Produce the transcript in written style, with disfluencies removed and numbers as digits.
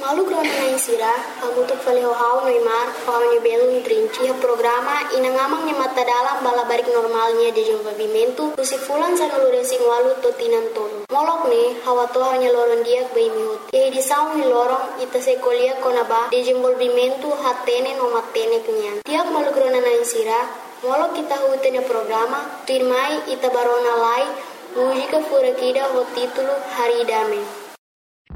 Malu grana na insira, hamutuk falehau Neymar, paunya belum trinci programa inangamang nya mata dalam bala barik normalnya de desenvolvimento, fulan sa nulurensing walu totinan tolo. Molok ne, hawa toha nya loron diak bai mihut. Ye di saung ni lorong ita sekolia konaba desenvolvimento hatene no matene kenyan. Tiak malu grana na insira, molok kita hutenya programa, tirmai ita barona lai, mujika furakida ho titulo Hari Dame.